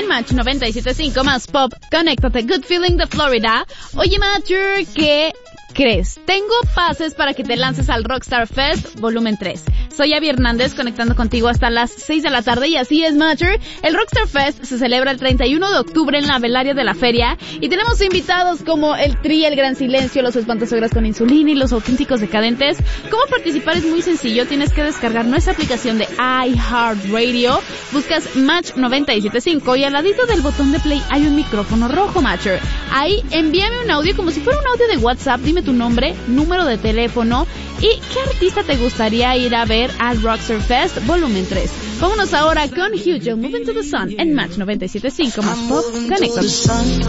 Match 97.5 más pop. Conéctate, Good Feeling de Florida. Oye, Matcher, ¿qué crees? Tengo pases para que te lances al Rockstar Fest Volumen 3. Soy Abby Hernández, conectando contigo hasta las 6 de la tarde, y así es, Matcher. El Rockstar Fest se celebra el 31 de octubre en la velaria de la feria, y tenemos invitados como el Tri, el Gran Silencio, los Espantasuegras con Insulina y los Auténticos Decadentes. ¿Cómo participar? Es muy sencillo, tienes que descargar nuestra aplicación de iHeartRadio, buscas Match 97.5 y al ladito del botón de play hay un micrófono rojo, Matcher. Ahí envíame un audio como si fuera un audio de WhatsApp, dime tu nombre, número de teléfono y qué artista te gustaría ir a ver al Rockstar Fest Volumen 3. Vámonos ahora con Hugh Moving to the Sun en Match 97.5 más pop. Conéctate.